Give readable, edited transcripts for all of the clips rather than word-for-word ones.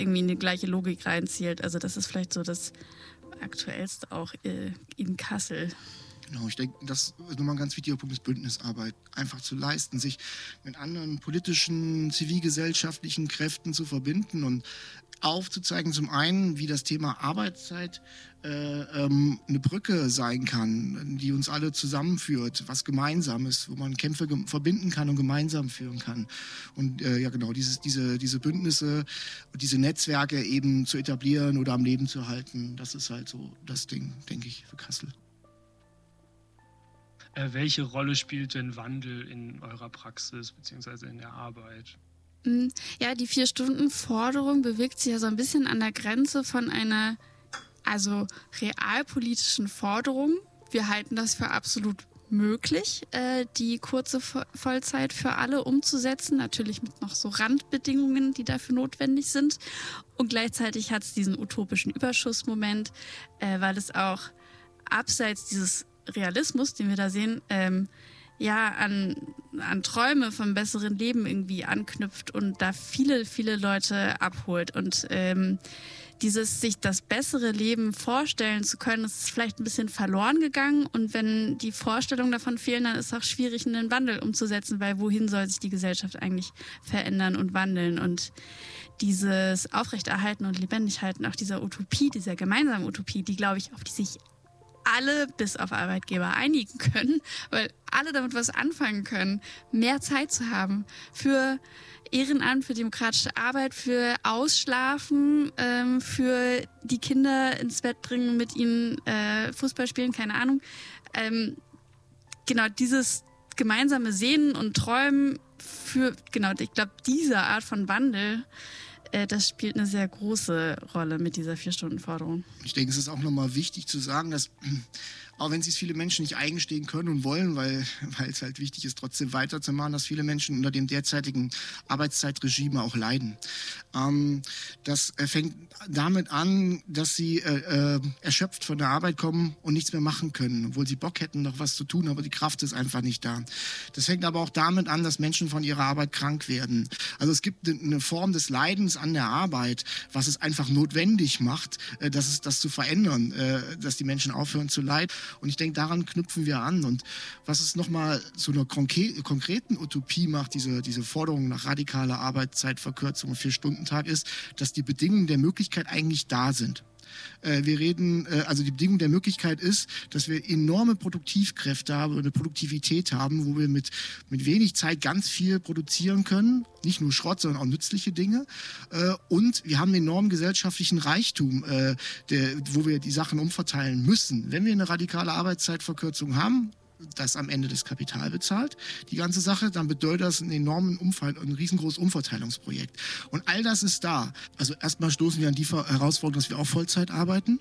irgendwie in die gleiche Logik reinzielt. Also das ist vielleicht so das Aktuellste auch in Kassel. Genau, ich denke, das ist nochmal ein ganz wichtiger Punkt, ist Bündnisarbeit einfach zu leisten, sich mit anderen politischen, zivilgesellschaftlichen Kräften zu verbinden und aufzuzeigen, zum einen, wie das Thema Arbeitszeit eine Brücke sein kann, die uns alle zusammenführt, was gemeinsam ist, wo man Kämpfe verbinden kann und gemeinsam führen kann. Und ja genau, diese Bündnisse, diese Netzwerke eben zu etablieren oder am Leben zu halten, das ist halt so das Ding, denke ich, für Kassel. Welche Rolle spielt denn Wandel in eurer Praxis bzw. in der Arbeit? Ja, die 4-Stunden-Forderung bewegt sich ja so ein bisschen an der Grenze von einer realpolitischen Forderung. Wir halten das für absolut möglich, die kurze Vollzeit für alle umzusetzen. Natürlich mit noch so Randbedingungen, die dafür notwendig sind. Und gleichzeitig hat es diesen utopischen Überschussmoment, weil es auch abseits dieses Realismus, den wir da sehen, an Träume vom besseren Leben irgendwie anknüpft und da viele, viele Leute abholt. Und sich das bessere Leben vorstellen zu können, ist vielleicht ein bisschen verloren gegangen. Und wenn die Vorstellungen davon fehlen, dann ist es auch schwierig, einen Wandel umzusetzen, weil wohin soll sich die Gesellschaft eigentlich verändern und wandeln? Und dieses Aufrechterhalten und Lebendighalten auch dieser Utopie, dieser gemeinsamen Utopie, die, glaube ich, auf die sich alle bis auf Arbeitgeber einigen können, weil alle damit was anfangen können, mehr Zeit zu haben für Ehrenamt, für demokratische Arbeit, für Ausschlafen, für die Kinder ins Bett bringen, mit ihnen Fußball spielen, keine Ahnung. Genau, dieses gemeinsame Sehnen und Träumen ich glaube, diese Art von Wandel, das spielt eine sehr große Rolle mit dieser 4-Stunden-Forderung. Ich denke, es ist auch nochmal wichtig zu sagen, dass, auch wenn sich viele Menschen nicht eingestehen können und wollen, weil es halt wichtig ist, trotzdem weiterzumachen, dass viele Menschen unter dem derzeitigen Arbeitszeitregime auch leiden. Das fängt damit an, dass sie erschöpft von der Arbeit kommen und nichts mehr machen können, obwohl sie Bock hätten, noch was zu tun, aber die Kraft ist einfach nicht da. Das fängt aber auch damit an, dass Menschen von ihrer Arbeit krank werden. Also es gibt eine Form des Leidens an der Arbeit, was es einfach notwendig macht, das zu verändern, dass die Menschen aufhören zu leiden. Und ich denke, daran knüpfen wir an. Und was es nochmal zu einer konkreten Utopie macht, diese Forderung nach radikaler Arbeitszeitverkürzung und 4-Stunden-Tag, ist, dass die Bedingungen der Möglichkeit eigentlich da sind. Die Bedingung der Möglichkeit ist, dass wir enorme Produktivkräfte haben, eine Produktivität haben, wo wir mit wenig Zeit ganz viel produzieren können. Nicht nur Schrott, sondern auch nützliche Dinge. Und wir haben einen enormen gesellschaftlichen Reichtum, wo wir die Sachen umverteilen müssen. Wenn wir eine radikale Arbeitszeitverkürzung haben, das am Ende das Kapital bezahlt, die ganze Sache, dann bedeutet das ein riesengroßes Umverteilungsprojekt. Und all das ist da. Also erstmal stoßen wir an die Herausforderung, dass wir auch Vollzeit arbeiten.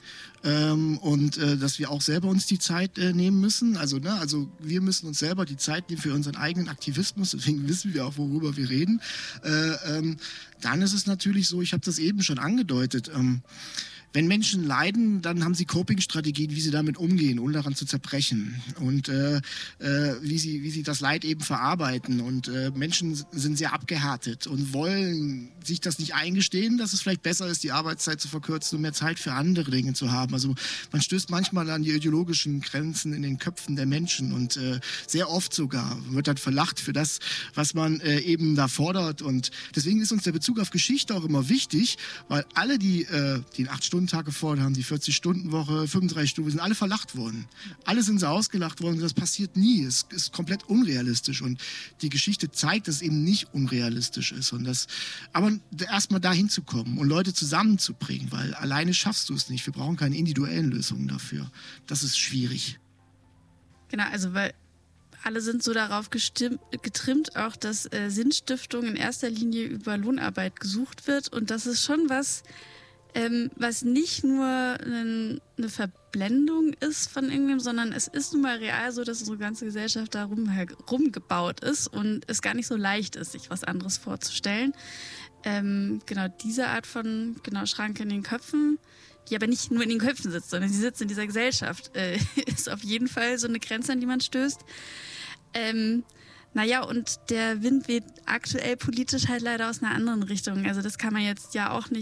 Dass wir auch selber uns die Zeit nehmen müssen. Also wir müssen uns selber die Zeit nehmen für unseren eigenen Aktivismus, deswegen wissen wir auch, worüber wir reden. Dann ist es natürlich so, ich habe das eben schon angedeutet, wenn Menschen leiden, dann haben sie Coping-Strategien, wie sie damit umgehen, ohne daran zu zerbrechen. Und wie sie das Leid eben verarbeiten. Und Menschen sind sehr abgehärtet und wollen sich das nicht eingestehen, dass es vielleicht besser ist, die Arbeitszeit zu verkürzen und mehr Zeit für andere Dinge zu haben. Also man stößt manchmal an die ideologischen Grenzen in den Köpfen der Menschen. Und sehr oft sogar wird dann verlacht für das, was man eben da fordert. Und deswegen ist uns der Bezug auf Geschichte auch immer wichtig, weil alle, die den 8-Stunden-Tag gefordert haben, die 40-Stunden-Woche, 35 Stunden, sind alle verlacht worden. Alle sind so ausgelacht worden. Das passiert nie. Es ist komplett unrealistisch. Und die Geschichte zeigt, dass es eben nicht unrealistisch ist. Aber erstmal dahin zu kommen und Leute zusammenzubringen, weil alleine schaffst du es nicht. Wir brauchen keine individuellen Lösungen dafür. Das ist schwierig. Genau, also weil alle sind so darauf getrimmt, auch dass Sinnstiftung in erster Linie über Lohnarbeit gesucht wird. Und das ist schon was nicht nur eine Verblendung ist von irgendwem, sondern es ist nun mal real so, dass unsere ganze Gesellschaft da rumgebaut ist und es gar nicht so leicht ist, sich was anderes vorzustellen. Diese Art von Schranke in den Köpfen, die aber nicht nur in den Köpfen sitzt, sondern sie sitzt in dieser Gesellschaft, ist auf jeden Fall so eine Grenze, an die man stößt. Naja, und der Wind weht aktuell politisch halt leider aus einer anderen Richtung. Also das kann man jetzt ja auch nicht